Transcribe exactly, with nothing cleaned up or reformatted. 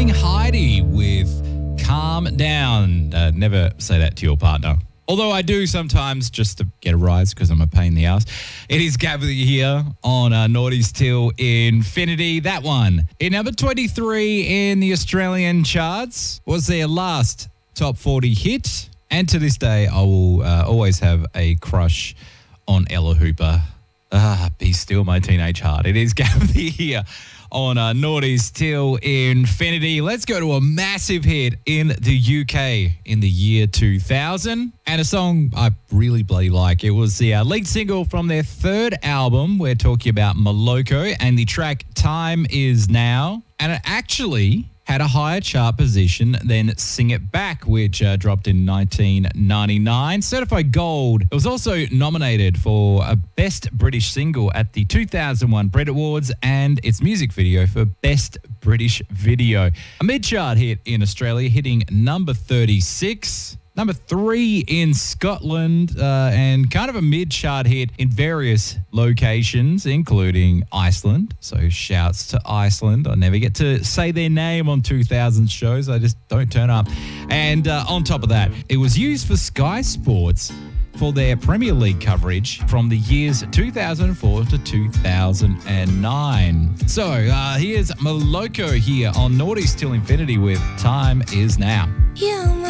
Flying Heidi with Calm Down. Uh, never say that to your partner. Although I do sometimes just to get a rise because I'm a pain in the ass. It is Gabby here on uh, Naughty's Till Infinity. That one, in number twenty-three in the Australian charts, was their last top forty hit. And to this day, I will uh, always have a crush on Ella Hooper. Ah, be still my teenage heart. It is Gabby here on uh, Naughty's Till Infinity. Let's go to a massive hit in the U K in the year two thousand. And a song I really bloody like. It was the uh, lead single from their third album. We're talking about Moloko and the track Time Is Now. And it actually had a higher chart position than Sing It Back, which uh, dropped in nineteen ninety-nine. Certified Gold. It was also nominated for a Best British Single at the two thousand one Brit Awards and its music video for Best British Video. A mid-chart hit in Australia, hitting number thirty-six. Number three in Scotland, uh, and kind of a mid-chart hit in various locations, including Iceland. So shouts to Iceland. I never get to say their name on two thousand shows. I just don't turn up. And uh, on top of that, it was used for Sky Sports for their Premier League coverage from the years two thousand four to two thousand nine. So uh, here's Moloko here on Naughty's Till Infinity with Time Is Now. Yeah.